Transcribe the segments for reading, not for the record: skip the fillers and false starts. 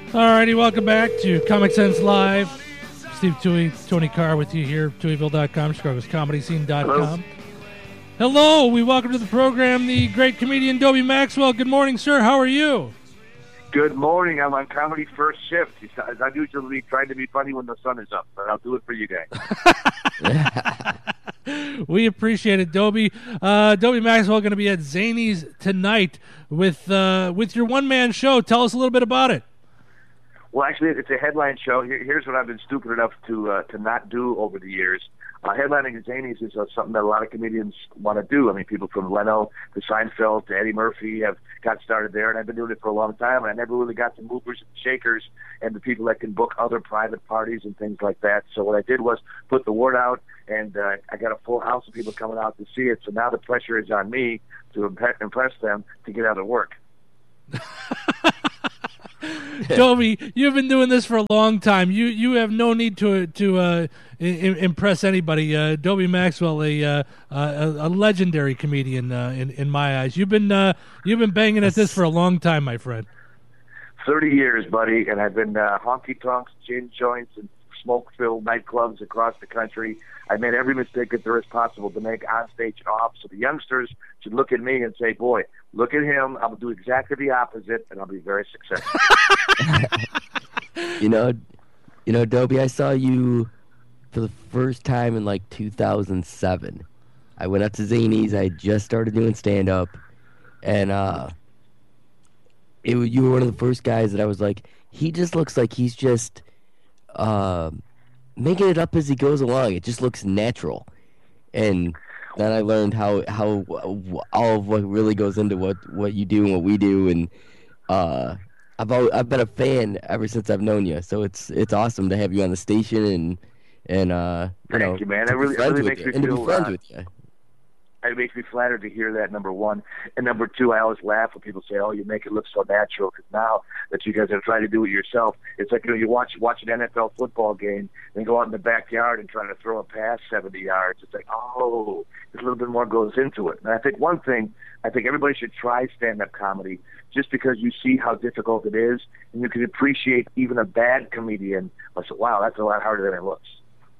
Alrighty, welcome back to Comic Sense Live. Steve Tui, Tony Carr with you here, TuiVille.com, Chicago'sComedyScene.com. Hello, we welcome to the program the great comedian Dobie Maxwell. Good morning, sir. How are you? Good morning. I'm on comedy first shift. I'm usually trying to be funny when the sun is up, but I'll do it for you guys. We appreciate it, Dobie. Dobie Maxwell going to be at Zanies tonight with your one-man show. Tell us a little bit about it. Well, actually, it's a headline show. Here's what I've been stupid enough to not do over the years. Headlining at Zanies is something that a lot of comedians want to do. I mean, people from Leno to Seinfeld to Eddie Murphy have got started there, and I've been doing it for a long time, and I never really got the movers and shakers and the people that can book other private parties and things like that. So what I did was put the word out, and I got a full house of people coming out to see it. So now the pressure is on me to impress them to get out of work. Dobie, you've been doing this for a long time. You have no need to impress anybody. Dobie Maxwell, a legendary comedian in my eyes. You've been banging at this for a long time, my friend. 30 years, buddy, and I've been honky tonks, gin joints, and smoke-filled nightclubs across the country. I made every mistake that there is possible to make on stage and off. So the youngsters should look at me and say, "Boy, look at him. I'll do exactly the opposite, and I'll be very successful." You know, Dobie, I saw you for the first time in like 2007. I went up to Zanies. I had just started doing stand-up, and you were one of the first guys that I was like, he just looks like he's just making it up as he goes along. It just looks natural. And then I learned how all of what really goes into what you do and what we do, and I've been a fan ever since I've known you. So it's awesome to have you on the station and Thank you, man. It really makes me feel friends with you. It makes me flattered to hear that, number one. And number two, I always laugh when people say, "Oh, you make it look so natural," because now that you guys are trying to do it yourself, it's like, you watch an NFL football game and go out in the backyard and try to throw a pass 70 yards. It's like, oh, there's a little bit more goes into it. And I think everybody should try stand-up comedy just because you see how difficult it is, and you can appreciate even a bad comedian. I said, wow, that's a lot harder than it looks.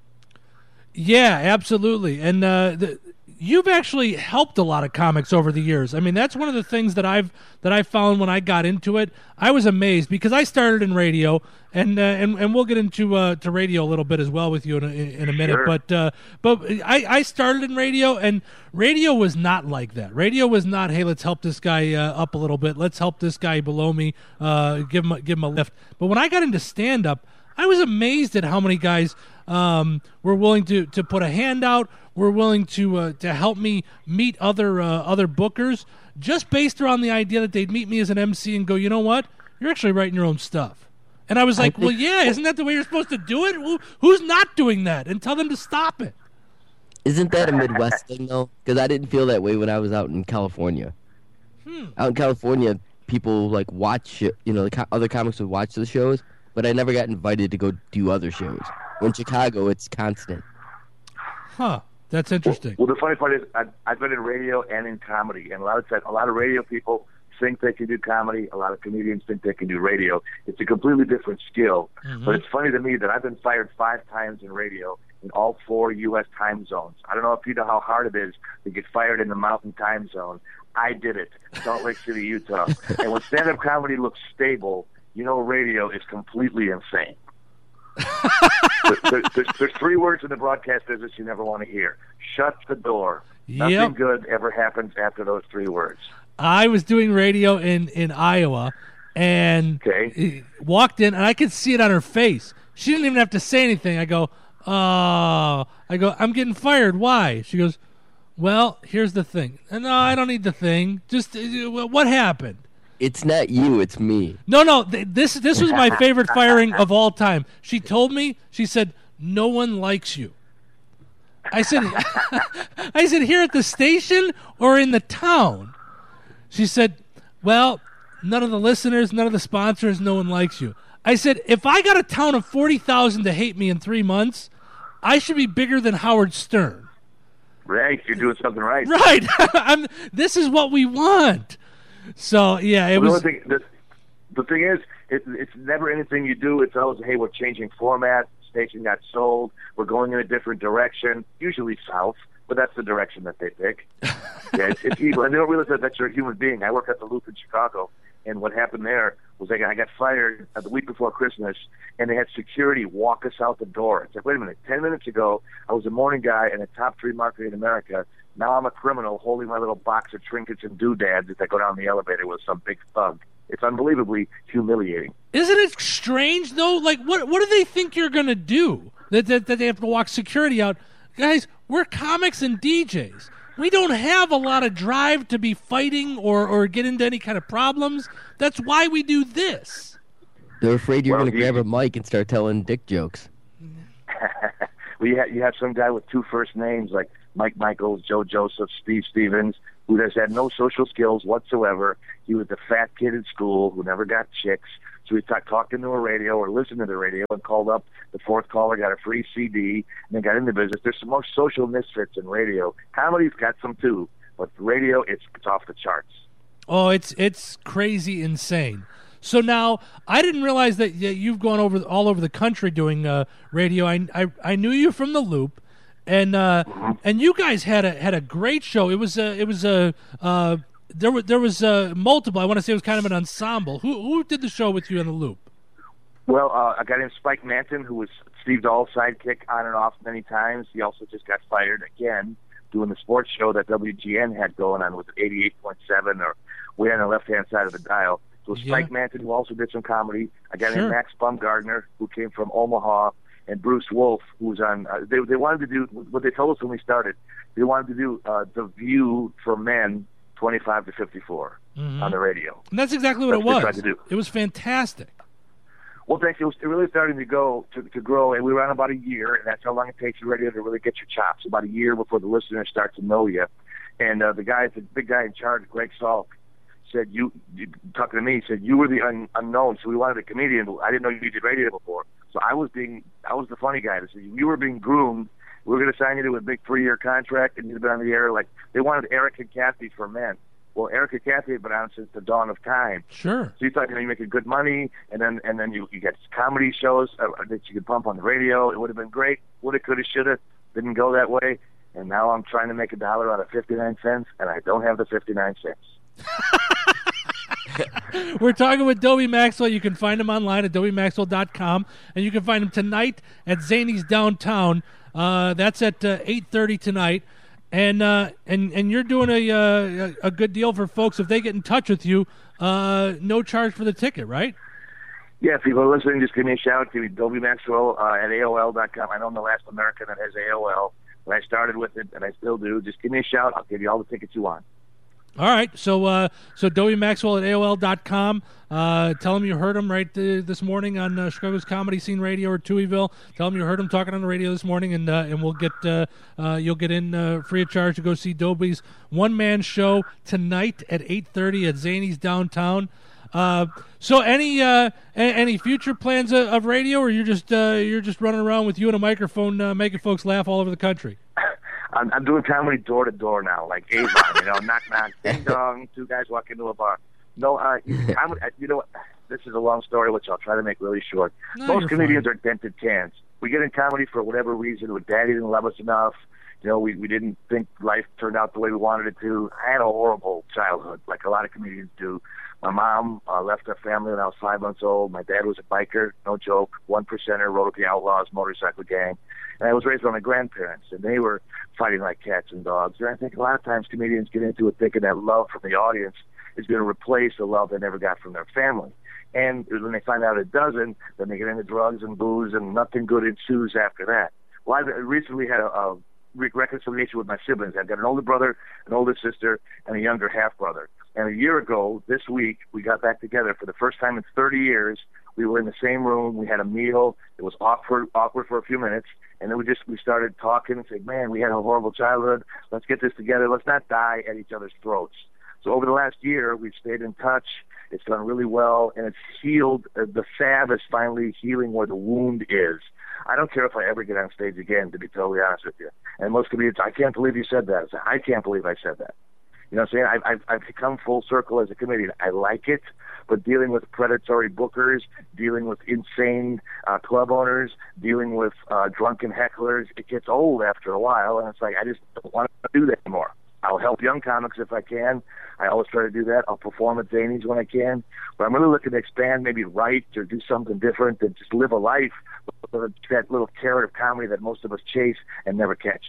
Yeah, absolutely. And you've actually helped a lot of comics over the years. I mean, that's one of the things that I found when I got into it. I was amazed because I started in radio, and we'll get into to radio a little bit as well with you in a minute. Sure. But I started in radio, and radio was not like that. Radio was not, hey, let's help this guy up a little bit. Let's help this guy below me. Give him a lift. But when I got into stand up, I was amazed at how many guys were willing to put a hand out, were willing to help me meet other bookers, just based around the idea that they'd meet me as an MC and go, you know what, you're actually writing your own stuff. And I was like, well, yeah, isn't that the way you're supposed to do it? Who's not doing that? And tell them to stop it. Isn't that a Midwest thing, though? Because I didn't feel that way when I was out in California. Out in California, people like watch, other comics would watch the shows, but I never got invited to go do other shows. In Chicago, it's constant. Huh. That's interesting. Well, the funny part is I've been in radio and in comedy, and a lot of radio people think they can do comedy. A lot of comedians think they can do radio. It's a completely different skill. Mm-hmm. But it's funny to me that I've been fired 5 times in radio in all 4 U.S. time zones. I don't know if you know how hard it is to get fired in the Mountain Time Zone. I did it, Salt Lake City, Utah. And when stand-up comedy looks stable, radio is completely insane. There's 3 words in the broadcast business you never want to hear. Shut the door. Yep. Nothing good ever happens after those 3 words. I was doing radio in Iowa, and walked in, and I could see it on her face. She didn't even have to say anything. I go, I'm getting fired. Why? She goes, well, here's the thing. No, I don't need the thing. Just what happened? It's not you, it's me. No, this was my favorite firing of all time. She told me, she said, no one likes you. I said, here at the station or in the town? She said, well, none of the listeners, none of the sponsors, no one likes you. I said, if I got a town of 40,000 to hate me in 3 months, I should be bigger than Howard Stern. Right, you're doing something right. Right. This is what we want. So, yeah, it was... The the thing is, it's never anything you do. It's always, hey, we're changing format. Station got sold. We're going in a different direction, usually south, but that's the direction that they pick. Yeah, it's evil, and they don't realize that you're a human being. I work at the Loop in Chicago, and what happened there was I got fired the week before Christmas, and they had security walk us out the door. It's like, wait a minute, 10 minutes ago, I was a morning guy and a top 3 market in America. Now I'm a criminal holding my little box of trinkets and doodads as I go down the elevator with some big thug. It's unbelievably humiliating. Isn't it strange, though? Like, what do they think you're going to do? That they have to walk security out? Guys, we're comics and DJs. We don't have a lot of drive to be fighting or get into any kind of problems. That's why we do this. They're afraid you're going to grab a mic and start telling dick jokes. Well, you have some guy with 2 first names like Mike Michaels, Joe Joseph, Steve Stevens, who has had no social skills whatsoever. He was the fat kid in school who never got chicks. So he talking to a radio or listened to the radio and called up the 4th caller, got a free CD, and then got into business. There's some more social misfits in radio. Comedy's got some too, but radio, it's off the charts. Oh, it's crazy insane. So now, I didn't realize that you've gone all over the country doing radio. I knew you from the Loop. And you guys had a great show. There was multiple. I want to say it was kind of an ensemble. Who did the show with you on the Loop? Well, a guy named Spike Manton, who was Steve Dahl's sidekick on and off many times. He also just got fired again doing the sports show that WGN had going on with 88.7 or way on the left-hand side of the dial. So Spike Manton, who also did some comedy. A guy named Max Bumgardner, who came from Omaha. And Bruce Wolf, who was on, they wanted to do, what they told us when we started, they wanted to do The View for men 25 to 54 on the radio. And that's exactly what it was. Tried to do. It was fantastic. Well, thanks. It was really starting to grow, and we were on about a year, and that's how long it takes the radio to really get your chops, about a year before the listeners start to know you. And the big guy in charge, Greg Salk, said, you talking to me, said, you were the unknown, so we wanted a comedian. I didn't know you did radio before. So I was the funny guy. To say you were being groomed. We were going to sign you to a big 3-year contract, and you'd been on the air. Like they wanted Eric and Kathy for men. Well, Eric and Kathy had been on since the dawn of time. Sure. So you thought you're making good money, and then you get comedy shows that you could pump on the radio. It would have been great. Woulda, coulda, shoulda. Didn't go that way. And now I'm trying to make $1 out of 59 cents, and I don't have the 59 cents. We're talking with Dobie Maxwell. You can find him online at DobieMaxwell.com, and you can find him tonight at Zany's Downtown. That's at 8:30 tonight, and you're doing a good deal for folks if they get in touch with you. No charge for the ticket, right? Yeah, if people are listening, just give me a shout. Give me Dobie Maxwell at AOL.com. I know I'm the last American that has AOL, but I started with it, and I still do. Just give me a shout. I'll give you all the tickets you want. All right, so Dobie Maxwell at AOL.com. Tell him you heard him right this morning on Chicago's Comedy Scene Radio or Tuieville. Tell him you heard him talking on the radio this morning, and we'll get you'll get in free of charge to go see Dobie's one-man show tonight at 8:30 at Zany's Downtown. So any future plans of radio, or you're just running around with you and a microphone making folks laugh all over the country? I'm doing comedy door to door now, like Avon, knock knock, ding dong, 2 guys walk into a bar. No, you know what? This is a long story, which I'll try to make really short. No, most comedians are dented cans. We get in comedy for whatever reason. Daddy didn't love us enough. We didn't think life turned out the way we wanted it to. I had a horrible childhood, like a lot of comedians do. My mom left our family when I was 5 months old. My dad was a biker, no joke, 1%er, rode with the Outlaws motorcycle gang. And I was raised by my grandparents, and they were fighting like cats and dogs. And I think a lot of times comedians get into it thinking that love from the audience is going to replace the love they never got from their family. And when they find out it doesn't, then they get into drugs and booze, and nothing good ensues after that. Well, I recently had a reconciliation with my siblings. I've got an older brother, an older sister, and a younger half-brother. And a year ago, this week, we got back together for the first time in 30 years. We were in the same room. We had a meal. It was awkward for a few minutes. And then we started talking and said, man, we had a horrible childhood. Let's get this together. Let's not die at each other's throats. So over the last year, we've stayed in touch. It's done really well, and it's healed. The salve is finally healing where the wound is. I don't care if I ever get on stage again, to be totally honest with you. And most comedians, I can't believe you said that. I can't believe I said that. You know what I'm saying? I've come full circle as a comedian. I like it, but dealing with predatory bookers, dealing with insane club owners, dealing with drunken hecklers, it gets old after a while, and it's like I just don't want to do that anymore. I'll help young comics if I can. I always try to do that. I'll perform at Zanies when I can. But I'm really looking to expand, maybe write or do something different than just live a life with that little carrot of comedy that most of us chase and never catch.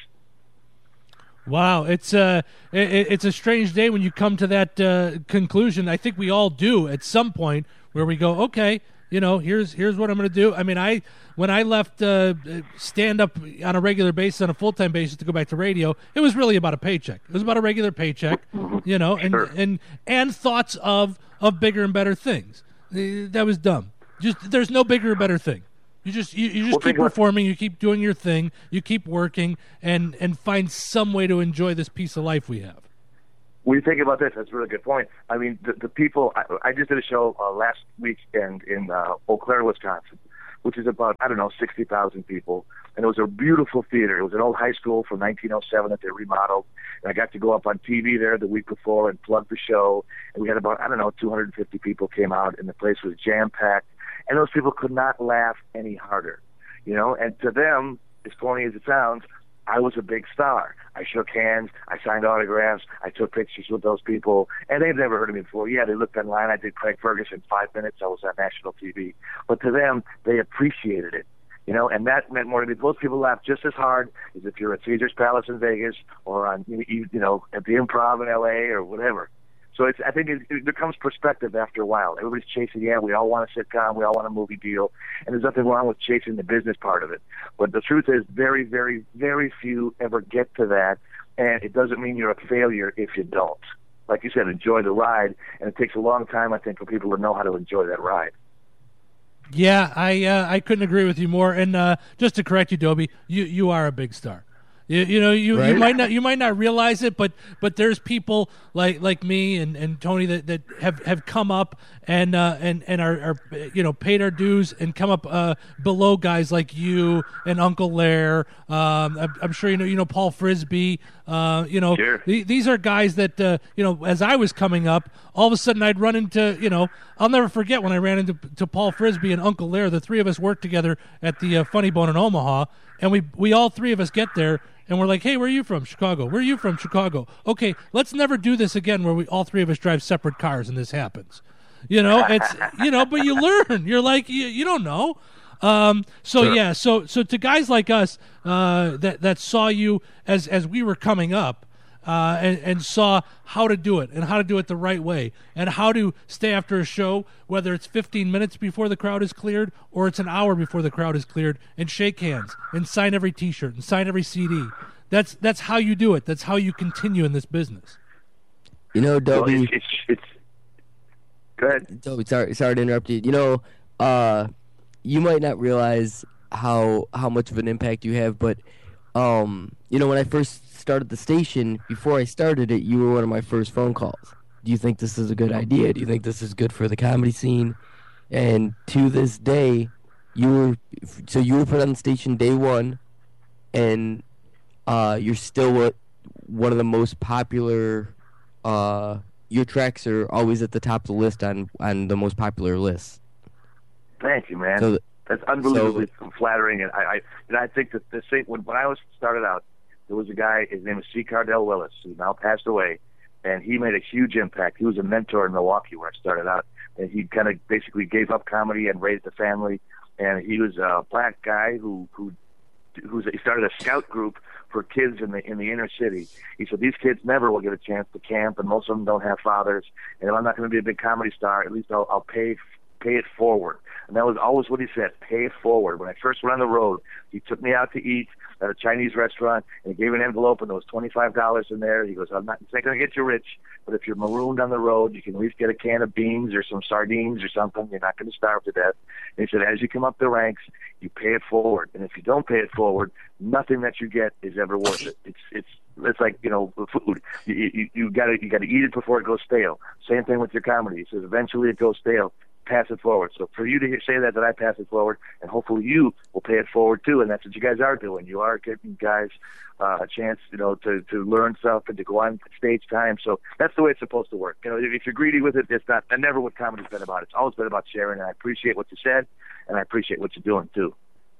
Wow, it's a strange day when you come to that conclusion. I think we all do at some point where we go, okay, you know, here's what I'm going to do. I mean, when I left stand up on a regular basis, on a full time basis to go back to radio, it was really about a paycheck. It was about a regular paycheck, you know, and thoughts of bigger and better things. That was dumb. Just there's no bigger or better thing. You just keep performing, you keep doing your thing, you keep working, and find some way to enjoy this piece of life we have. When you think about this, that's a really good point. I mean, the people, I just did a show last weekend in Eau Claire, Wisconsin, which is about, 60,000 people. And it was a beautiful theater. It was an old high school from 1907 that they remodeled. And I got to go up on TV there the week before and plug the show. And we had about, 250 people came out, and the place was jam-packed. And those people could not laugh any harder, you know. And to them, as corny as it sounds, I was a big star. I shook hands, I signed autographs, I took pictures with those people, and they've never heard of me before. Yeah, they looked online. I did Craig Ferguson 5 minutes. I was on national TV. But to them, they appreciated it, you know, and that meant more to me. Those people laugh just as hard as if you're at Caesar's Palace in Vegas or on, you know, at the Improv in L.A. or whatever. So I think it becomes perspective after a while. Everybody's chasing, we all want a sitcom, we all want a movie deal, and there's nothing wrong with chasing the business part of it. But the truth is very, very, very few ever get to that, and it doesn't mean you're a failure if you don't. Like you said, enjoy the ride, and it takes a long time, I think, for people to know how to enjoy that ride. Yeah, I couldn't agree with you more. And just to correct you, Dobie, you are a big star. You Right? you might not realize it, but there's people like me and Tony that have come up and are paid our dues and come up below guys like you and Uncle Lair. I'm sure you know Paul Frisbee. Sure. These are guys that as I was coming up, all of a sudden I'd run into I'll never forget when I ran into Paul Frisbee and Uncle Lair. The three of us worked together at the Funny Bone in Omaha, and we all three of us get there. And we're like, hey, where are you from? Chicago. Where are you from? Chicago. Okay, let's never do this again where we all three of us drive separate cars and this happens. It's but you learn. You're like, you don't know. Sure. So to guys like us that saw you as we were coming up and saw how to do it and how to do it the right way and how to stay after a show, whether it's 15 minutes before the crowd is cleared or it's an hour before the crowd is cleared, and shake hands and sign every T-shirt and sign every CD. That's how you do it. That's how you continue in this business. You know, Dobie. Well, it's go ahead. Dobie, sorry to interrupt you. You might not realize how much of an impact you have, but when I first started the station, before I started it, you were one of my first phone calls. Do you think this is a good idea? Do you think this is good for the comedy scene? And to this day, you were put on the station day one, and you're still one of the most popular. Your tracks are always at the top of the list on the most popular lists. Thank you, man. So, that's unbelievably flattering, and I think that when I started out, there was a guy. His name is C. Cardell Willis, who now passed away, and he made a huge impact. He was a mentor in Milwaukee where I started out, and he kind of basically gave up comedy and raised a family. And he was a black guy who he started a scout group for kids in the inner city. He said these kids never will get a chance to camp, and most of them don't have fathers. And if I'm not going to be a big comedy star, at least I'll pay it forward. And that was always what he said, pay it forward. When I first went on the road, he took me out to eat at a Chinese restaurant, and he gave an envelope, and there was $25 in there. He goes, it's not going to get you rich, but if you're marooned on the road, you can at least get a can of beans or some sardines or something. You're not going to starve to death. And he said, as you come up the ranks, you pay it forward. And if you don't pay it forward, nothing that you get is ever worth it. It's like, food. You got to eat it before it goes stale. Same thing with your comedy. He says, eventually it goes stale. pass it forward. So for you to say that I pass it forward, and hopefully you will pay it forward too, and that's what you guys are doing. You are giving guys a chance, to learn stuff and to go on stage time. So that's the way it's supposed to work. If you're greedy with it, it's not. That's never what comedy's been about. It's always been about sharing, and I appreciate what you said, and I appreciate what you're doing too.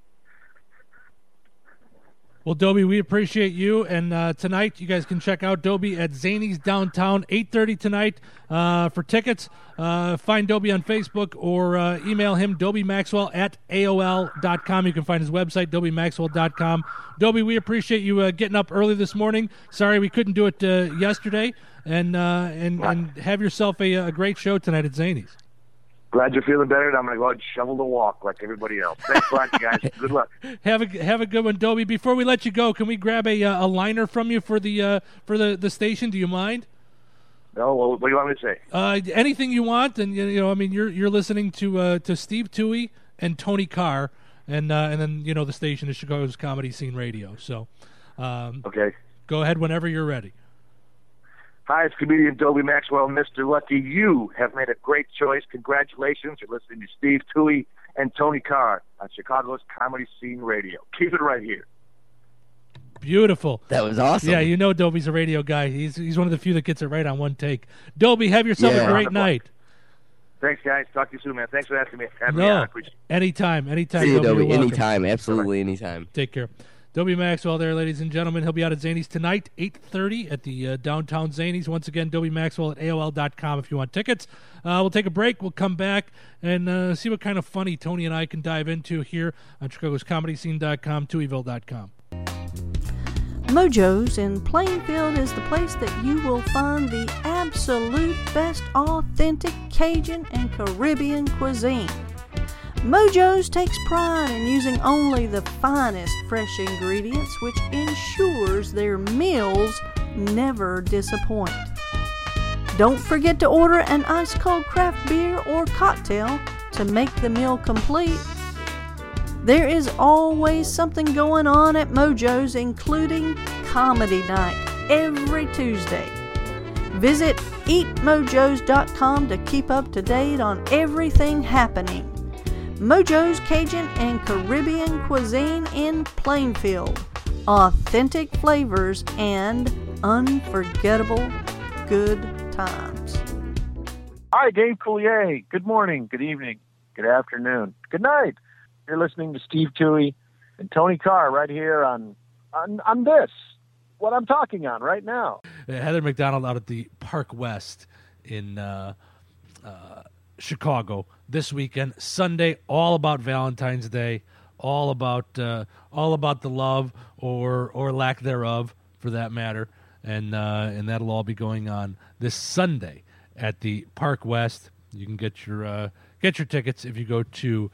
Well, Dobie, we appreciate you, and tonight you guys can check out Dobie at Zanies downtown, 8:30 tonight. For tickets, find Dobie on Facebook or email him, DobieMaxwell@AOL.com. You can find his website, DobieMaxwell.com. Dobie, we appreciate you getting up early this morning. Sorry we couldn't do it yesterday, and have yourself a great show tonight at Zanies. Glad you're feeling better, and I'm going to go out and shovel the walk like everybody else. Thanks a lot, you guys. Good luck. Have a good one, Dobie. Before we let you go, can we grab a liner from you for the station? Do you mind? No. Well, what do you want me to say? Anything you want, and you're listening to Steve Toohey and Tony Carr, and then the station is Chicago's Comedy Scene Radio. So, okay, go ahead whenever you're ready. Hi, it's comedian Dobie Maxwell. Mr. Lucky, you have made a great choice. Congratulations. You're listening to Steve Toohey and Tony Carr on Chicago's Comedy Scene Radio. Keep it right here. Beautiful. That was awesome. Yeah, Dobie's a radio guy. He's one of the few that gets it right on one take. Dobie, have yourself a great night. Thanks, guys. Talk to you soon, man. Thanks for asking me. Anytime. See you, Dobie. Anytime. Absolutely Bye-bye. anytime. Take care. Dobie Maxwell there, ladies and gentlemen. He'll be out at Zanies tonight, 8:30 at the downtown Zanies. Once again, Dobie Maxwell at AOL.com if you want tickets. We'll take a break. We'll come back and see what kind of funny Tony and I can dive into here on Chicago's ComedyScene.com, Tooheyville.com. Mojo's in Plainfield is the place that you will find the absolute best authentic Cajun and Caribbean cuisine. Mojo's takes pride in using only the finest fresh ingredients, which ensures their meals never disappoint. Don't forget to order an ice-cold craft beer or cocktail to make the meal complete. There is always something going on at Mojo's, including Comedy Night every Tuesday. Visit eatmojos.com to keep up to date on everything happening. Mojo's Cajun and Caribbean cuisine in Plainfield. Authentic flavors and unforgettable good times. Hi, Dave Coulier. Good morning, good evening, good afternoon, good night. You're listening to Steve Toohey and Tony Carr right here on this, what I'm talking on right now. Heather McDonald out at the Park West in Chicago this weekend, Sunday, all about Valentine's Day, all about the love or lack thereof, for that matter, and that'll all be going on this Sunday at the Park West. You can get your tickets if you go to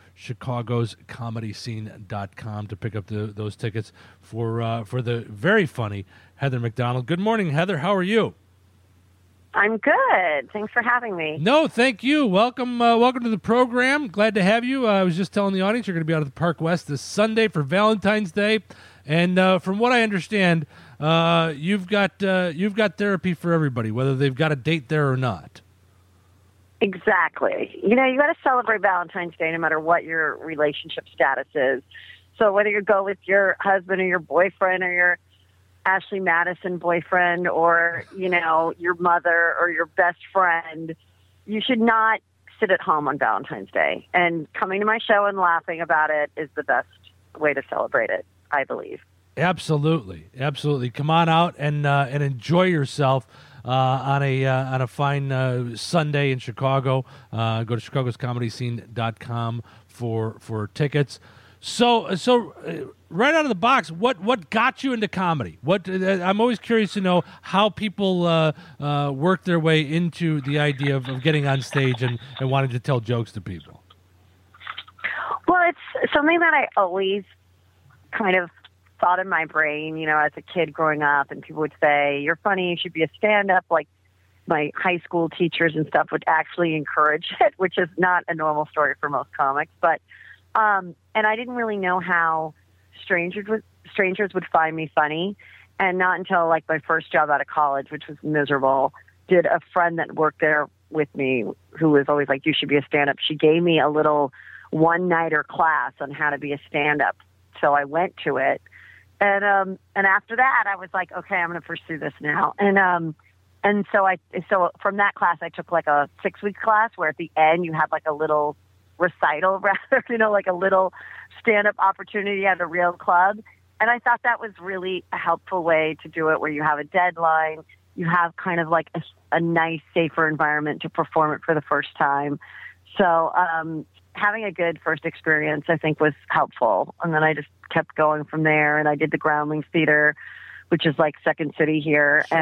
chicagoscomedyscene.com to pick up those tickets for the very funny Heather McDonald. Good morning, Heather. How are you? I'm good. Thanks for having me. No, thank you. Welcome to the program. Glad to have you. I was just telling the audience you're going to be out at the Park West this Sunday for Valentine's Day, and from what I understand, you've got therapy for everybody, whether they've got a date there or not. Exactly. You got to celebrate Valentine's Day no matter what your relationship status is. So whether you go with your husband or your boyfriend or your Ashley Madison boyfriend or, your mother or your best friend, you should not sit at home on Valentine's Day. And coming to my show and laughing about it is the best way to celebrate it, I believe. Absolutely. Absolutely. Come on out and enjoy yourself on a fine Sunday in Chicago. Go to chicagoscomedyscene.com for tickets. So right out of the box, what got you into comedy? I'm always curious to know how people work their way into the idea of getting on stage and wanting to tell jokes to people. Well, it's something that I always kind of thought in my brain, as a kid growing up, and people would say, "You're funny, you should be a stand-up." Like my high school teachers and stuff would actually encourage it, which is not a normal story for most comics, but and I didn't really know how strangers would find me funny. And not until like my first job out of college, which was miserable, did a friend that worked there with me, who was always like, you should be a stand-up. She gave me a little one-nighter class on how to be a stand-up. So I went to it. And after that, I was like, okay, I'm going to pursue this now. And so from that class, I took like a 6-week class where at the end you had like a little recital, rather, like a little stand-up opportunity at a real club. And I thought that was really a helpful way to do it, where you have a deadline, you have kind of like a nice, safer environment to perform it for the first time. So having a good first experience, I think, was helpful. And then I just kept going from there. And I did the Groundlings Theater, which is like Second City here. Sure.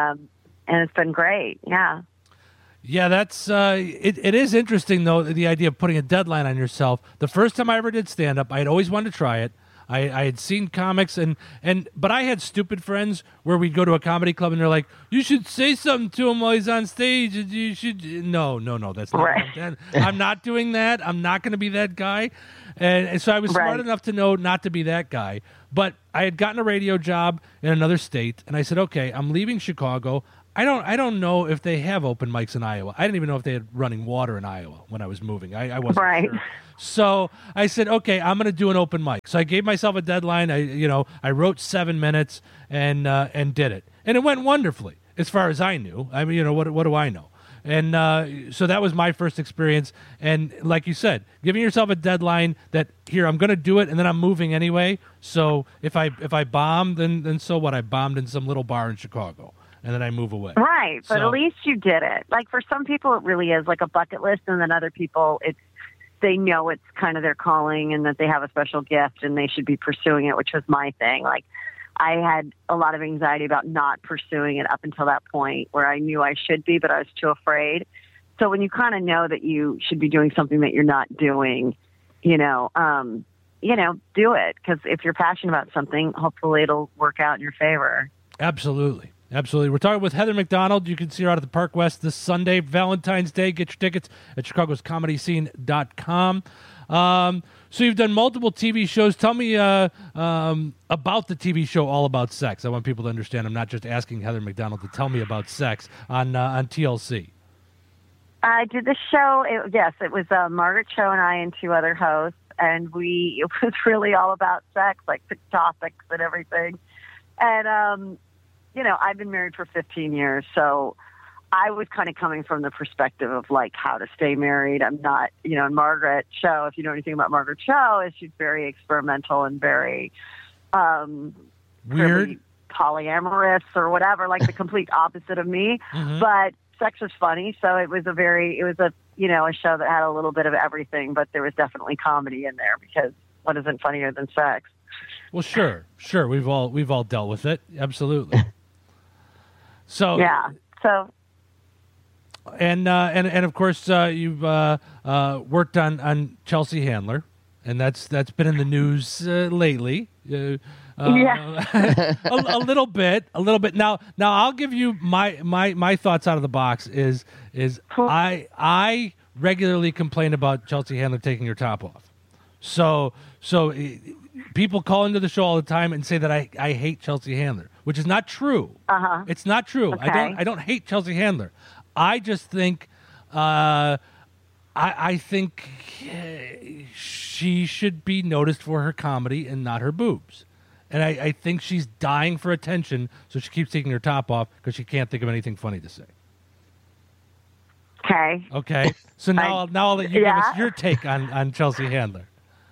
And it's been great. Yeah. Yeah, that's it is interesting, though, the idea of putting a deadline on yourself. The first time I ever did stand-up, I had always wanted to try it. I had seen comics, but I had stupid friends where we'd go to a comedy club and they're like, you should say something to him while he's on stage. You should. No, that's not right. I'm not doing that. I'm not going to be that guy. And so I was smart enough to know not to be that guy. But I had gotten a radio job in another state, and I said, okay, I'm leaving Chicago. I don't know if they have open mics in Iowa. I didn't even know if they had running water in Iowa when I was moving. I wasn't sure. So I said, okay, I'm going to do an open mic. So I gave myself a deadline. I wrote 7 minutes and did it, and it went wonderfully as far as I knew. I mean, what do I know? And so that was my first experience. And like you said, giving yourself a deadline that here I'm going to do it, and then I'm moving anyway. So if I bomb, then so what? I bombed in some little bar in Chicago. And then I move away. Right, but at least you did it. Like for some people, it really is like a bucket list, and then other people, they know it's kind of their calling and that they have a special gift and they should be pursuing it, which was my thing. Like I had a lot of anxiety about not pursuing it up until that point where I knew I should be, but I was too afraid. So when you kind of know that you should be doing something that you're not doing, do it. Because if you're passionate about something, hopefully it'll work out in your favor. Absolutely. We're talking with Heather McDonald. You can see her out at the Park West this Sunday, Valentine's Day. Get your tickets at chicagoscomedyscene.com. So you've done multiple TV shows. Tell me about the TV show All About Sex. I want people to understand I'm not just asking Heather McDonald to tell me about sex on TLC. I did the show. It was Margaret Cho and I and 2 other hosts, and it was really all about sex, like the topics and everything. And I've been married for 15 years, so I was kind of coming from the perspective of like how to stay married. I'm not, and Margaret Cho, if you know anything about Margaret Cho, she's very experimental and very weird, polyamorous or whatever, like the complete opposite of me. Mm-hmm. But sex was funny, so it was a show that had a little bit of everything, but there was definitely comedy in there because what isn't funnier than sex? Well, sure. We've all dealt with it. Absolutely. So yeah. So and of course you've worked on Chelsea Handler, and that's been in the news lately. Yeah. a little bit. Now I'll give you my thoughts out of the box. Is I regularly complain about Chelsea Handler taking her top off. So people call into the show all the time and say that I hate Chelsea Handler, which is not true. Uh-huh. It's not true. Okay. I don't hate Chelsea Handler. I just think I think she should be noticed for her comedy and not her boobs. And I think she's dying for attention, so she keeps taking her top off because she can't think of anything funny to say. Okay. So now I'll let you give us your take on Chelsea Handler.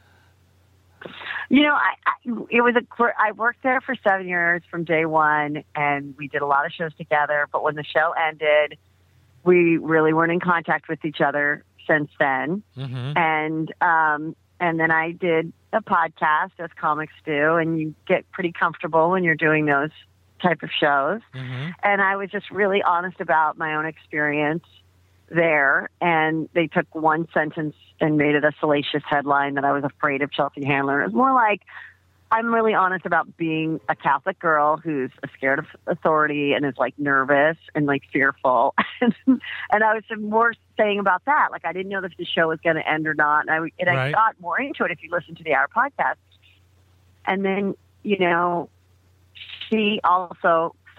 I worked there for 7 years from day one, and we did a lot of shows together. But when the show ended, we really weren't in contact with each other since then. Mm-hmm. And then I did a podcast, as comics do, and you get pretty comfortable when you're doing those type of shows. Mm-hmm. And I was just really honest about my own experience there, and they took one sentence and made it a salacious headline that I was afraid of Chelsea Handler. It was more like, I'm really honest about being a Catholic girl who's scared of authority and is like nervous and like fearful. And I was more saying about that. Like, I didn't know if the show was going to end or not. And I got more into it if you listen to the Hour podcast. And then, she also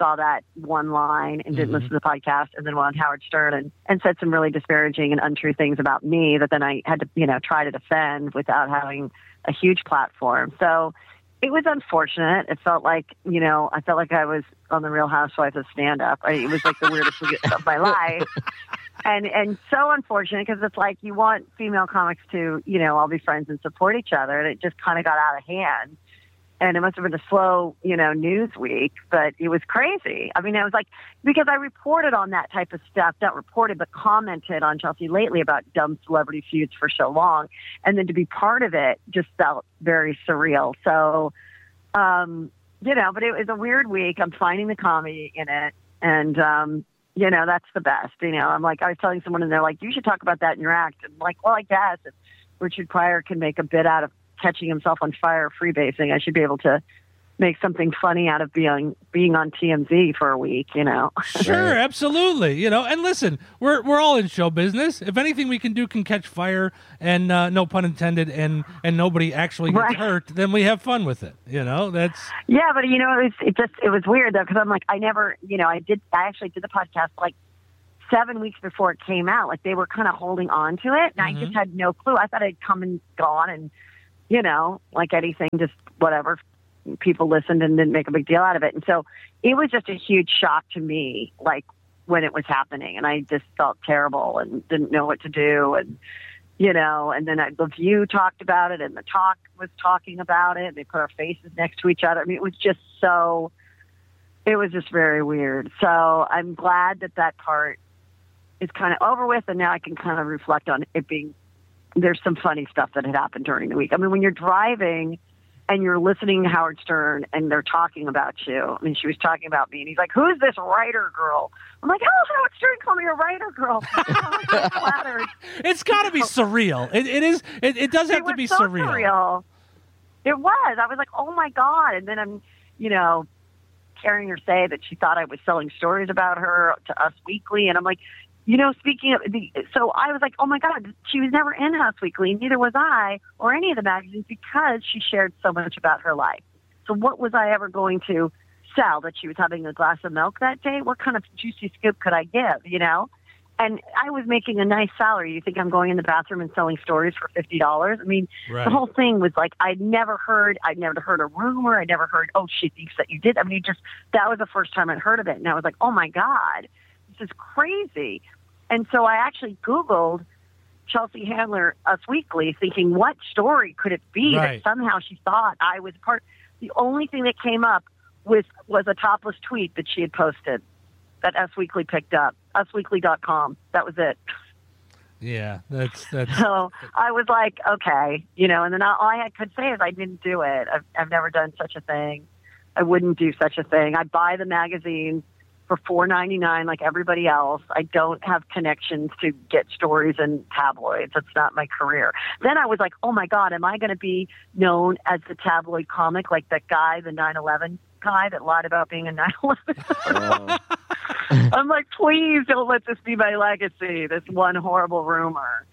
saw that one line and didn't listen to the podcast, and then went on Howard Stern and said some really disparaging and untrue things about me that then I had to, try to defend without having a huge platform. So it was unfortunate. It felt like, I felt like I was on the Real Housewives of stand-up. It was like the weirdest week of my life. And so unfortunate because it's like you want female comics to, all be friends and support each other. And it just kind of got out of hand. And it must have been a slow, news week, but it was crazy. I mean, it was like, because I reported on that type of stuff, not reported, but commented on Chelsea Lately about dumb celebrity feuds for so long. And then to be part of it just felt very surreal. So, but it was a weird week. I'm finding the comedy in it. And, that's the best. I'm like, I was telling someone and they're like, you should talk about that in your act. And I'm like, well, I guess if Richard Pryor can make a bit out of catching himself on fire freebasing, I should be able to make something funny out of being on TMZ for a week, Sure, absolutely. And listen, we're all in show business. If anything we can do can catch fire and no pun intended and nobody actually gets hurt, then we have fun with it. That's yeah, but it was weird though because I'm like I never I actually did the podcast like 7 weeks before it came out. Like they were kind of holding on to it, and I just had no clue. I thought it'd come and gone, and like anything, just whatever. People listened and didn't make a big deal out of it. And so it was just a huge shock to me, like when it was happening. And I just felt terrible and didn't know what to do. And, and then The View talked about it and The Talk was talking about it. They put our faces next to each other. I mean, it was just very weird. So I'm glad that part is kind of over with. And now I can kind of reflect on it being, there's some funny stuff that had happened during the week. I mean, when you're driving and you're listening to Howard Stern and they're talking about you. I mean, she was talking about me and he's like, who's this writer girl? I'm like, oh, Howard Stern called me a writer girl. I'm so flattered. It's got to be surreal. It does have to be so surreal. It was. I was like, oh my God. And then I'm, hearing her say that she thought I was selling stories about her to Us Weekly. And I'm like, speaking of so I was like, oh my God, she was never in Us Weekly. Neither was I or any of the magazines because she shared so much about her life. So what was I ever going to sell? That she was having a glass of milk that day? What kind of juicy scoop could I give, And I was making a nice salary. You think I'm going in the bathroom and selling stories for $50? I mean, The whole thing was like, I'd never heard a rumor. I'd never heard, oh, she thinks that you did. I mean, that was the first time I'd heard of it. And I was like, oh my God. This is crazy. And so I actually Googled Chelsea Handler Us Weekly thinking, what story could it be that somehow she thought I was part? The only thing that came up was a topless tweet that she had posted that Us Weekly picked up, usweekly.com. That was it. Yeah, that's. So I was like, okay, and then all I could say is I didn't do it. I've never done such a thing. I wouldn't do such a thing. I buy the magazine for $4.99 like everybody else. I don't have connections to get stories in tabloids. That's not my career. Then I was like, oh my God, am I going to be known as the tabloid comic like that guy, the 9/11 guy that lied about being a 9/11? I'm like, please don't let this be my legacy, this one horrible rumor.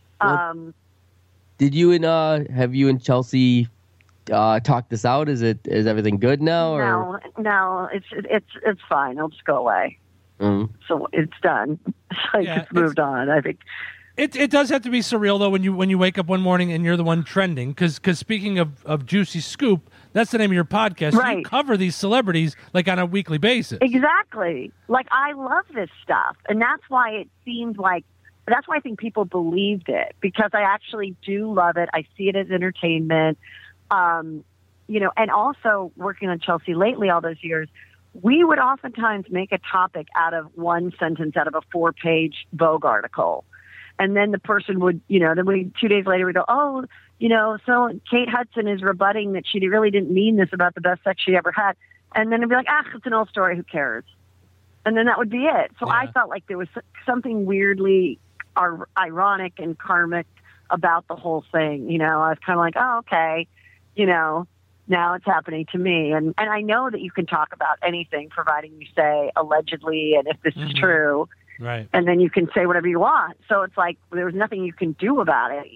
Did you and have you and Chelsea talk this out? Is everything good now? Or? No, it's fine. It'll just go away. So it's done. It's moved on. I think it does have to be surreal though when you wake up one morning and you're the one trending. Because speaking of Juicy Scoop, that's the name of your podcast. Right. You cover these celebrities like on a weekly basis. Exactly. Like I love this stuff, and that's why it seemed like. That's why I think people believed it because I actually do love it. I see it as entertainment. And also working on Chelsea Lately all those years, we would oftentimes make a topic out of one sentence out of a 4-page Vogue article. And then the person would, then 2 days later we'd go, oh, so Kate Hudson is rebutting that she really didn't mean this about the best sex she ever had. And then it'd be like, it's an old story. Who cares? And then that would be it. So I felt like there was something weirdly ironic and karmic about the whole thing. I was kind of like, oh, okay. Now it's happening to me. And I know that you can talk about anything, providing you say allegedly, and if this is true. Right. And then you can say whatever you want. So it's like, there's nothing you can do about it,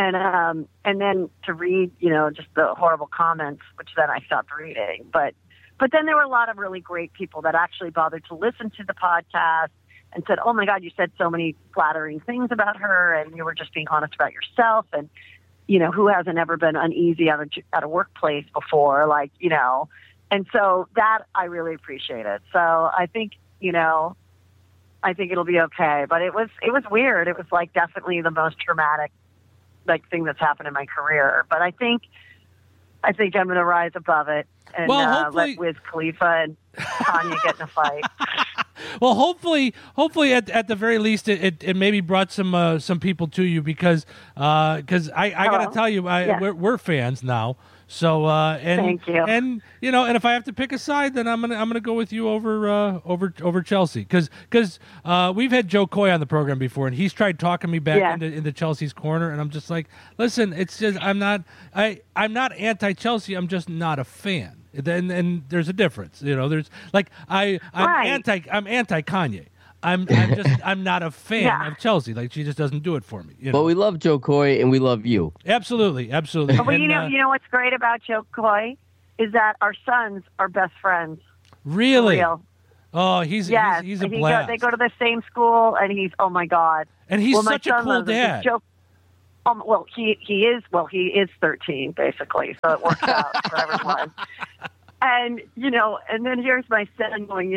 And then to read, just the horrible comments, which then I stopped reading. But But then there were a lot of really great people that actually bothered to listen to the podcast and said, oh my God, you said so many flattering things about her, and you were just being honest about yourself. And, you know, who hasn't ever been uneasy at a workplace before? Like, you know, and so that I really appreciated. So I think, you know, I think it'll be okay. But it was weird. It was like definitely the most traumatic like thing that's happened in my career. But I think I'm going to rise above it and let Wiz Khalifa and Tanya get in a fight. Well, hopefully, at the very least, it maybe brought some people to you because I got to tell you, we're fans now. So thank you. And you know, and if I have to pick a side, then I'm gonna go with you over Chelsea because we've had Joe Coy on the program before, and he's tried talking me back into Chelsea's corner, and I'm just like, listen, it's just I'm not anti-Chelsea, I'm just not a fan. And there's a difference, you know. There's like I'm anti Kanye. I'm not a fan of Chelsea. Like she just doesn't do it for me. You know? But we love Joe Coy and we love you. Absolutely. Well, and, you know what's great about Joe Coy is that our sons are best friends. Really? For real. Oh, he's a blast. They go to the same school, and he's oh my God. And he's such a cool dad. Well, he is 13 basically, so it works out for everyone. And you know, and then here's my son going,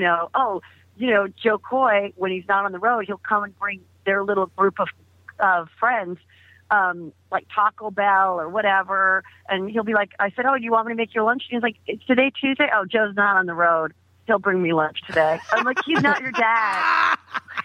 Joe Coy, when he's not on the road, he'll come and bring their little group of friends, like Taco Bell or whatever, and he'll be like, I said, oh, do you want me to make your lunch? And he's like, it's today Tuesday? Oh, Joe's not on the road. He'll bring me lunch today. I'm like, he's not your dad.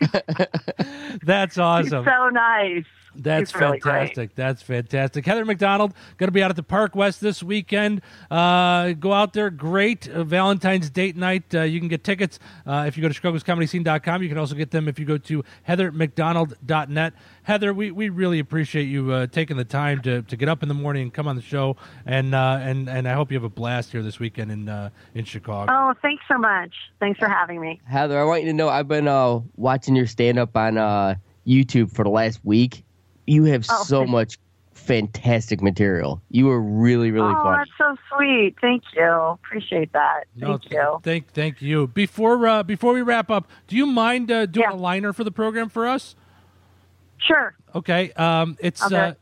That's awesome. He's so nice. That's really fantastic. Great. That's fantastic. Heather McDonald going to be out at the Park West this weekend. Go out there. Great Valentine's date night. You can get tickets if you go to chicagoscomedyscene.com. You can also get them if you go to heathermcdonald.net. Heather, we really appreciate you taking the time to get up in the morning and come on the show. And I hope you have a blast here this weekend in Chicago. Oh, thanks so much. Thanks for having me. Heather, I want you to know I've been watching your stand-up on YouTube for the last week. You have so much fantastic material. You were really, really funny. Oh, that's so sweet. Thank you. Appreciate that. Thank you. Thank you. Before we wrap up, do you mind doing a liner for the program for us? Sure. Okay. It's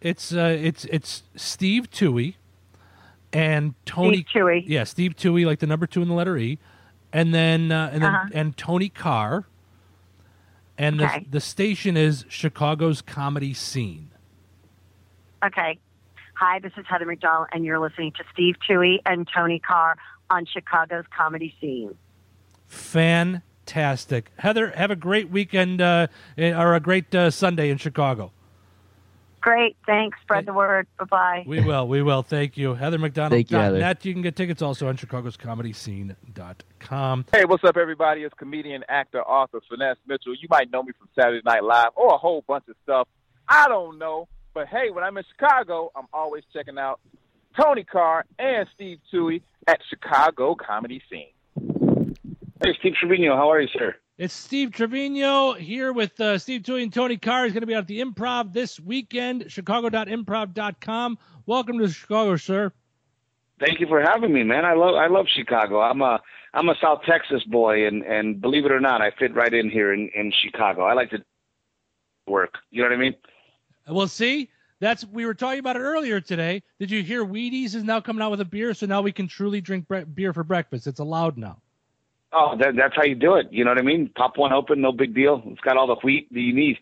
Steve Toohey and Tony. Steve Toohey. Yeah, Steve Toohey, like the number 2 in the letter E, and then Tony Carr. And the station is Chicago's Comedy Scene. Okay. Hi, this is Heather McDonald, and you're listening to Steve Toohey and Tony Carr on Chicago's Comedy Scene. Fantastic. Heather, have a great weekend or a great Sunday in Chicago. Great. Thanks. Spread the word. Bye-bye. We will. Thank you. HeatherMcDonald.net. You can get tickets also on chicagoscomedyscene.com. Hey, what's up, everybody? It's comedian, actor, author, Finesse Mitchell. You might know me from Saturday Night Live or a whole bunch of stuff. I don't know. But, hey, when I'm in Chicago, I'm always checking out Tony Carr and Steve Toohey at Chicago Comedy Scene. Hey, Steve Trevino. How are you, sir? It's Steve Trevino here with Steve Toohey and Tony Carr. He's going to be out at the Improv this weekend, chicago.improv.com. Welcome to Chicago, sir. Thank you for having me, man. I love Chicago. I'm a South Texas boy, and believe it or not, I fit right in here in Chicago. I like to work. You know what I mean? Well, see, we were talking about it earlier today. Did you hear Wheaties is now coming out with a beer, so now we can truly drink beer for breakfast. It's allowed now. Oh, that's how you do it. You know what I mean? Pop one open, no big deal. It's got all the wheat that you need.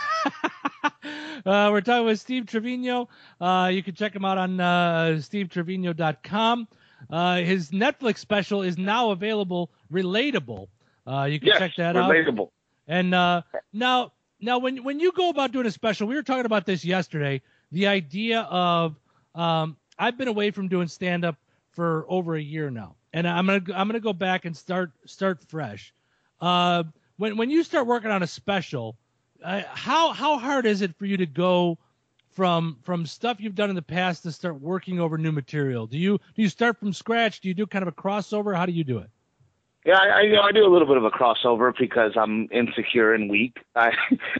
We're talking with Steve Trevino. You can check him out on stevetrevino.com. His Netflix special is now available, Relatable. You can check that out. Relatable. And now when you go about doing a special, we were talking about this yesterday, the idea of I've been away from doing stand-up for over a year now. And I'm gonna go back and start fresh. When you start working on a special, how hard is it for you to go from stuff you've done in the past to start working over new material? Do you start from scratch? Do you do kind of a crossover? How do you do it? Yeah, I do a little bit of a crossover because I'm insecure and weak. I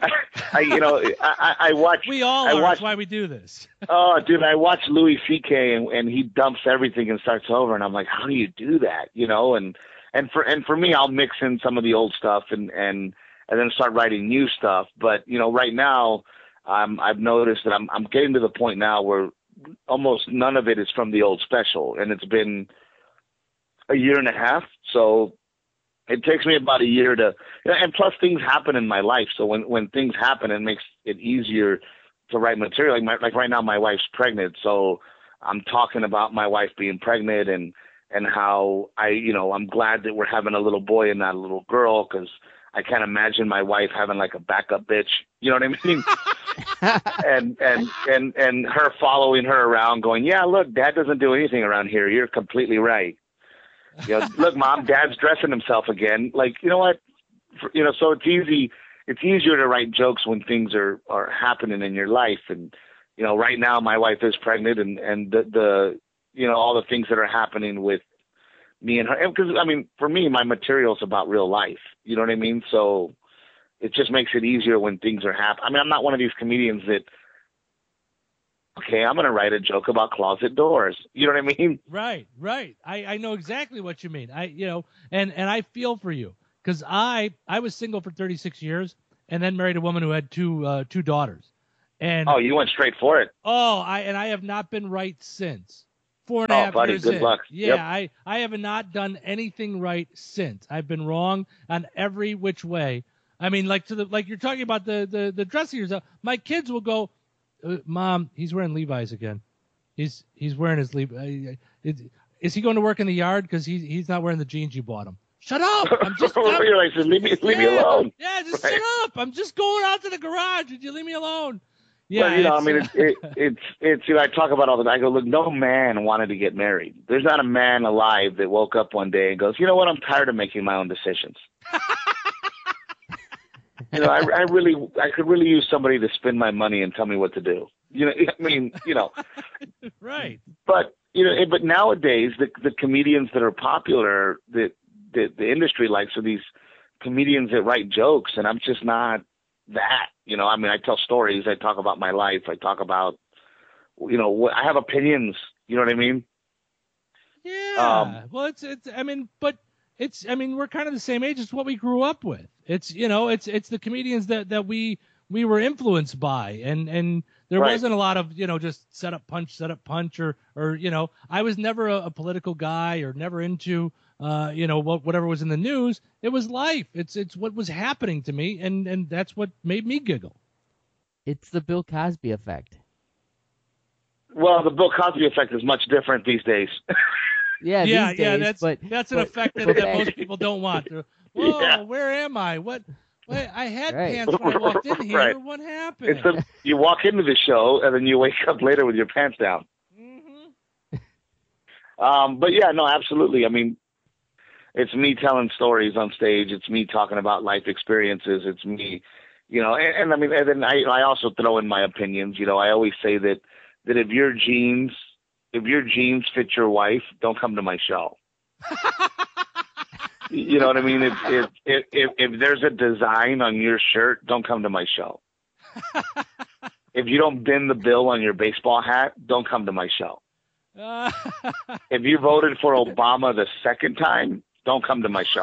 watch. We all are. That's why we do this. Oh, dude, I watch Louis C.K. and he dumps everything and starts over, and I'm like, how do you do that? And for me, I'll mix in some of the old stuff and then start writing new stuff. But right now, I've noticed that I'm getting to the point now where almost none of it is from the old special, and it's been a year and a half. So it takes me about a year and plus things happen in my life. So when things happen, it makes it easier to write material. Like right now, my wife's pregnant. So I'm talking about my wife being pregnant and how I'm glad that we're having a little boy and not a little girl, because I can't imagine my wife having like a backup bitch. You know what I mean? and her following her around going, yeah, look, Dad doesn't do anything around here. You're completely right. Look, Mom, Dad's dressing himself again. Like, you know what? So it's easier to write jokes when things are happening in your life. And, right now my wife is pregnant and the all the things that are happening with me and her. Because, for me, my material's about real life. You know what I mean? So it just makes it easier when things are happening. I'm not one of these comedians that, okay, I'm going to write a joke about closet doors. You know what I mean? Right. I know exactly what you mean. And I feel for you, because I was single for 36 years and then married a woman who had two daughters. And you went straight for it. I have not been right since. 4.5 buddy, years good in. luck. Yeah, yep. I have not done anything right since. I've been wrong on every which way. Like you're talking about the dressing yourself. My kids will go, Mom, he's wearing Levi's again. He's wearing his Levi's. Is he going to work in the yard? Because he's not wearing the jeans you bought him. Shut up! Leave me alone. Yeah, just shut up. I'm just going out to the garage. Would you leave me alone? Yeah, it's I talk about all the time. I go, look, no man wanted to get married. There's not a man alive that woke up one day and goes, you know what? I'm tired of making my own decisions. I could really use somebody to spend my money and tell me what to do. Right. But but nowadays the comedians that are popular that the industry likes are these comedians that write jokes, and I'm just not that. I tell stories. I talk about my life. I talk about, I have opinions. You know what I mean? Yeah. Well, we're kind of the same age. It's what we grew up with. It's the comedians that we were influenced by, and there right. wasn't a lot of just set up punch, or I was never a political guy or never into whatever was in the news. It was life. It's what was happening to me, and that's what made me giggle. It's the Bill Cosby effect. Well, the Bill Cosby effect is much different these days. Yeah, that's an effect that most people don't want. Whoa, yeah. Where am I? What? Wait, I had pants when I walked in here. Right. What happened? You walk into the show and then you wake up later with your pants down. Mm-hmm. But yeah, no, absolutely. It's me telling stories on stage. It's me talking about life experiences. It's me, and then I also throw in my opinions. I always say that if your jeans fit your wife, don't come to my show. You know what I mean? If there's a design on your shirt, don't come to my show. If you don't bend the bill on your baseball hat, don't come to my show. If you voted for Obama the second time, don't come to my show.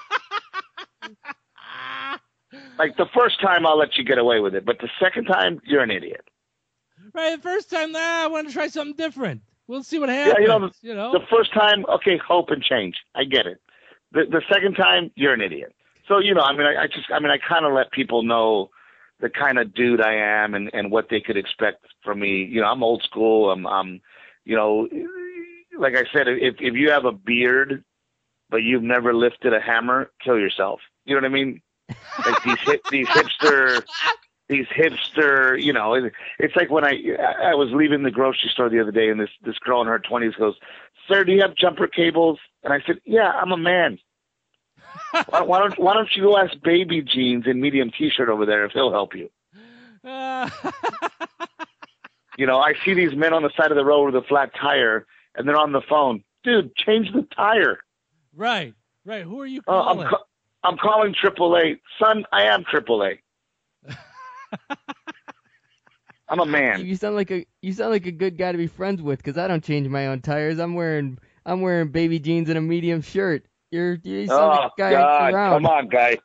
Like the first time, I'll let you get away with it, but the second time, you're an idiot. Right, the first time, I want to try something different. We'll see what happens. Yeah, the first time, okay, hope and change. I get it. The second time, you're an idiot. So, I kind of let people know the kind of dude I am and what they could expect from me. I'm old school. I'm like I said, if you have a beard, but you've never lifted a hammer, kill yourself. You know what I mean? Like these hipster, it's like when I was leaving the grocery store the other day and this girl in her 20s goes, "Sir, do you have jumper cables?" And I said, "Yeah, I'm a man." Why don't you go ask Baby Jeans in medium T-shirt over there if he'll help you? I see these men on the side of the road with a flat tire and they're on the phone. Dude, change the tire. Right. Right. Who are you calling? I'm calling AAA. Son, I am AAA. I'm a man. You sound like a good guy to be friends with, because I don't change my own tires. I'm wearing baby jeans and a medium shirt. You sound like a guy God. around. Come on, guy.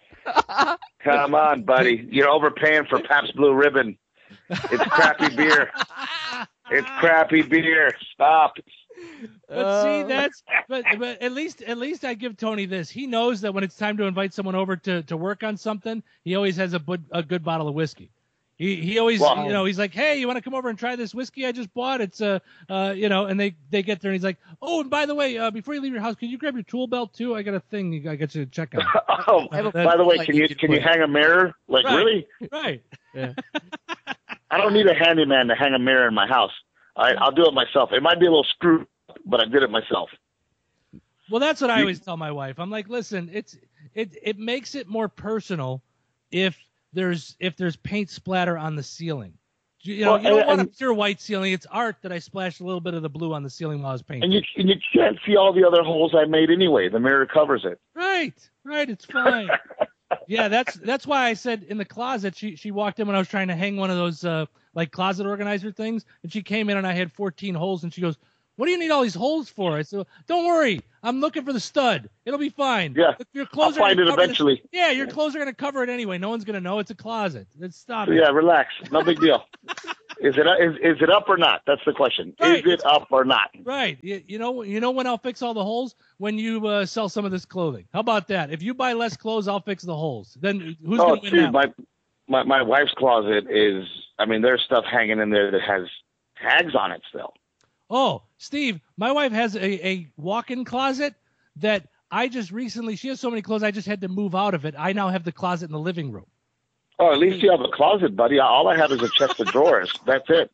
Come on, buddy. You're overpaying for Pabst Blue Ribbon. It's crappy beer. It's crappy beer. Stop. But see, but at least I give Tony this. He knows that when it's time to invite someone over to work on something, he always has a good bottle of whiskey. He always, he's like, hey, you want to come over and try this whiskey I just bought? It's and they get there and he's like, oh, and by the way, before you leave your house, can you grab your tool belt too? I got a thing I got you to check out. Oh, by the way, can you hang a mirror? Like, right. Really? Right. Yeah. I don't need a handyman to hang a mirror in my house. All right, I'll do it myself. It might be a little screwed, but I did it myself. Well, that's what I always tell my wife. I'm like, listen, it makes it more personal if there's paint splatter on the ceiling. You don't want a pure white ceiling. It's art that I splashed a little bit of the blue on the ceiling while I was painting. And you can't see all the other holes I made anyway. The mirror covers it. Right. It's fine. Yeah, that's why I said in the closet. She walked in when I was trying to hang one of those like closet organizer things, and she came in and I had 14 holes, and she goes, "What do you need all these holes for?" I said, "Don't worry, I'm looking for the stud. It'll be fine. Yeah, your clothes I'll find it eventually. Your clothes are gonna cover it anyway. No one's gonna know it's a closet. Stop it. Yeah, relax. No big deal. Is it up or not? That's the question. Right. Is it up or not? Right. You know when I'll fix all the holes? When you sell some of this clothing. How about that? If you buy less clothes, I'll fix the holes. Then who's going to win that? My wife's closet is, there's stuff hanging in there that has tags on it still. Oh, Steve, my wife has a walk-in closet that I just recently, she has so many clothes, I just had to move out of it. I now have the closet in the living room. Oh, at least you have a closet, buddy. All I have is a chest of drawers. That's it.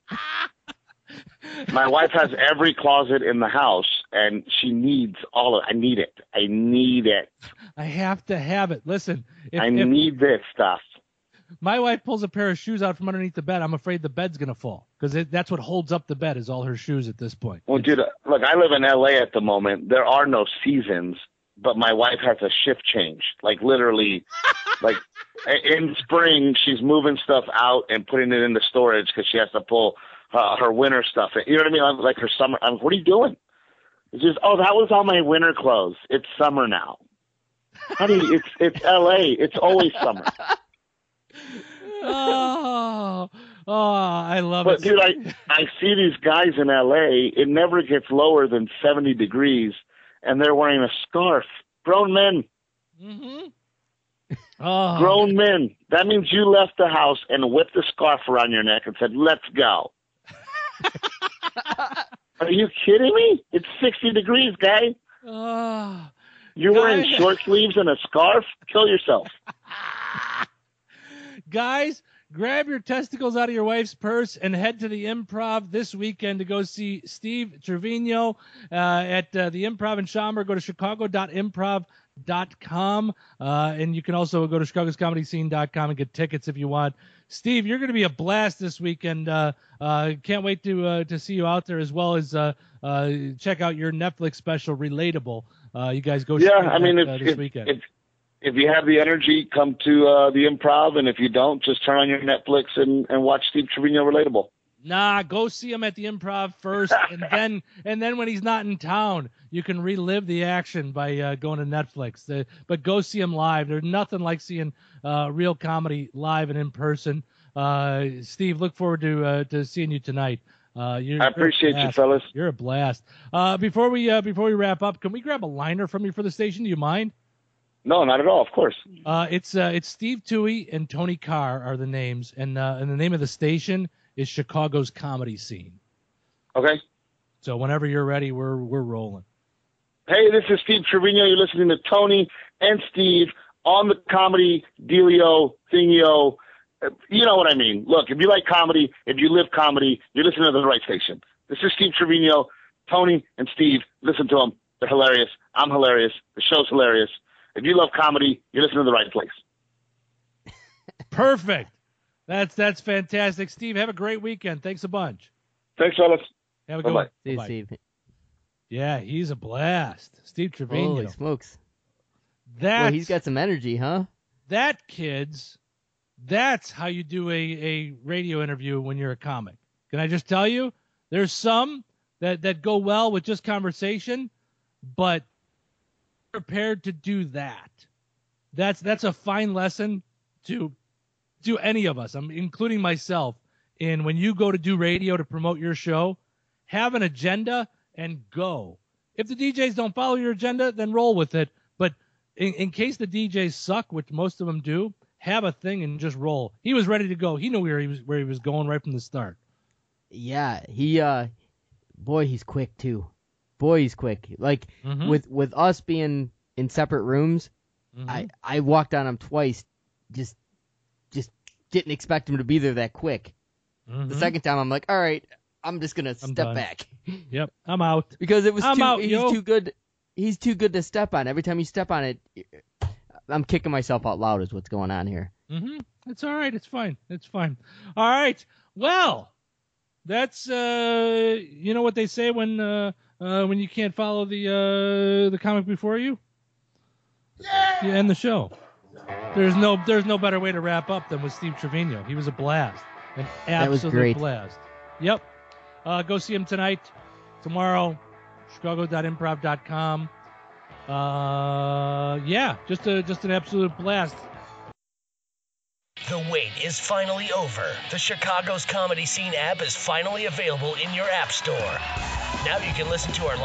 My wife has every closet in the house, and she needs all of it. I need it. I have to have it. Listen. I need this stuff. My wife pulls a pair of shoes out from underneath the bed. I'm afraid the bed's going to fall because that's what holds up the bed is all her shoes at this point. Well, dude, look, I live in L.A. at the moment. There are no seasons, but my wife has a shift change. Like literally, like in spring, she's moving stuff out and putting it into storage because she has to pull her winter stuff. You know what I mean? I'm like her summer. What are you doing? It's just, that was all my winter clothes. It's summer now. Honey, it's L.A. It's always summer. Oh, I love it. But dude, I see these guys in LA. It never gets lower than 70 degrees, and they're wearing a scarf. Grown men. Mm-hmm. Oh. Grown men. That means you left the house and whipped the scarf around your neck and said, "Let's go." Are you kidding me? It's 60 degrees, guy. Oh. You're wearing short sleeves and a scarf? Kill yourself. Guys, grab your testicles out of your wife's purse and head to the Improv this weekend to go see Steve Trevino at the Improv in Schaumburg. Go to chicago.improv.com, and you can also go to chicagoscomedyscene.com and get tickets if you want. Steve, you're going to be a blast this weekend. Can't wait to see you out there, as well as check out your Netflix special, Relatable. You guys go this weekend. If you have the energy, come to the Improv, and if you don't, just turn on your Netflix and watch Steve Trevino Relatable. Nah, go see him at the Improv first, and then when he's not in town, you can relive the action by going to Netflix. But go see him live. There's nothing like seeing real comedy live and in person. Steve, look forward to seeing you tonight. I appreciate you, fellas. You're a blast. Before we wrap up, can we grab a liner from you for the station? Do you mind? No, not at all. Of course. It's Steve Toohey and Tony Carr are the names, and the name of the station is Chicago's Comedy Scene. Okay. So whenever you're ready, we're rolling. Hey, this is Steve Trevino. You're listening to Tony and Steve on the comedy dealio thingio. You know what I mean. Look, if you like comedy, if you live comedy, you're listening to the right station. This is Steve Trevino, Tony and Steve. Listen to them. They're hilarious. I'm hilarious. The show's hilarious. If you love comedy, you're listening to the right place. Perfect. That's fantastic. Steve, have a great weekend. Thanks a bunch. Thanks, fellas. Have a good one. See you, Steve. Yeah, he's a blast. Steve Trevino. Holy smokes. That he's got some energy, huh? That, kids, that's how you do a radio interview when you're a comic. Can I just tell you? There's some that go well with just conversation, but prepared to do that. That's a fine lesson to any of us, including myself. And when you go to do radio to promote your show, have an agenda and go. If the DJs don't follow your agenda, then roll with it. But in case the DJs suck, which most of them do, have a thing and just roll. He was ready to go. He knew where he was going right from the start. Yeah, he's quick too. Boy, he's quick. Like with us being in separate rooms, I walked on him twice. Just didn't expect him to be there that quick. The second time, I'm like, all right, I'm just gonna step back. Yep, I'm out because it was too good. He's too good to step on. Every time you step on it, I'm kicking myself out loud. Is what's going on here. It's all right. It's fine. All right. Well, that's you know what they say when you can't follow the comic before you. You end the show. There's no better way to wrap up than with Steve Trevino. He was a blast. An absolute blast. Yep. Go see him tonight, tomorrow, chicago.improv.com. Yeah, just an absolute blast. The wait is finally over. The Chicago's Comedy Scene app is finally available in your app store. Now you can listen to our